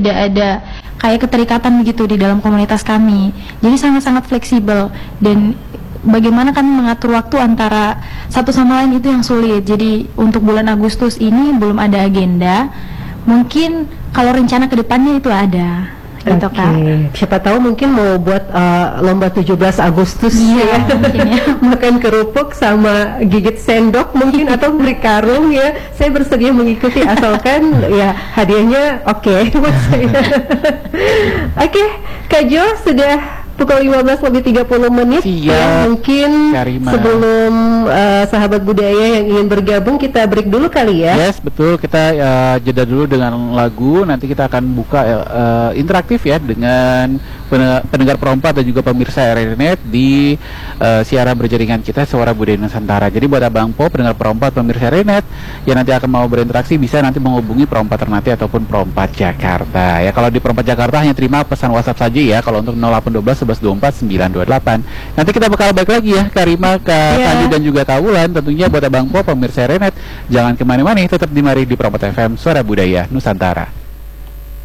tidak ada kayak keterikatan begitu di dalam komunitas kami. Jadi sangat-sangat fleksibel, dan bagaimana kami mengatur waktu antara satu sama lain itu yang sulit. Jadi untuk bulan Agustus ini belum ada agenda. Mungkin kalau rencana ke depannya itu ada. Gitu, Kak. Siapa tahu mungkin mau buat lomba 17 Agustus ya. Mungkin ya. Makan kerupuk sama gigit sendok mungkin atau beli karung ya. Saya bersedia mengikuti asalkan ya hadiahnya oke buat saya. Oke, Kak Jo, sudah pukul 15:30. Ya, mungkin Karima. Sebelum sahabat budaya yang ingin bergabung, kita break dulu kali ya. Yes, betul. Kita jeda dulu dengan lagu. Nanti kita akan buka interaktif ya dengan pendengar perompak dan juga pemirsa RRNet di siaran berjaringan kita Suara Budaya Nusantara. Jadi buat Abang Po, pendengar perompak, pemirsa RRNet yang nanti akan mau berinteraksi bisa nanti menghubungi Perompak Ternate ataupun Perompak Jakarta. Ya, kalau di Perompak Jakarta hanya terima pesan WhatsApp saja ya. Kalau untuk 0812 1124 928. Nanti kita bakal balik lagi ya, Karima, Kak Kandi dan juga Kak Wulan. Tentunya buat Abang Po, pemirsa RRNet, jangan kemana-mana, tetap di Mari di Perompak FM Suara Budaya Nusantara.